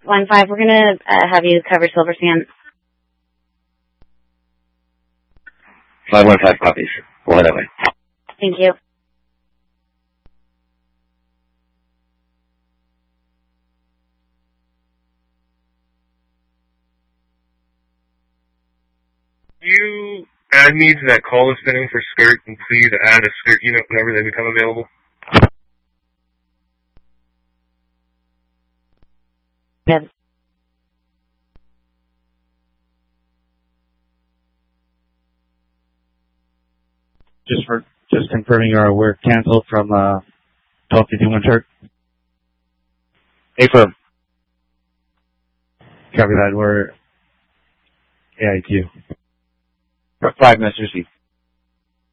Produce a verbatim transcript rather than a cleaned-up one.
Line five, we're gonna uh, have you cover Silver Sand. five one five copies. We'll head that way. Thank you. You add me to that call list setting for skirt, and please add a skirt unit whenever they become available. Good. Just for just confirming, uh, we're canceled from uh, twelve fifty-one chart. Affirm. Copy that. We're A I Q. Five minutes received.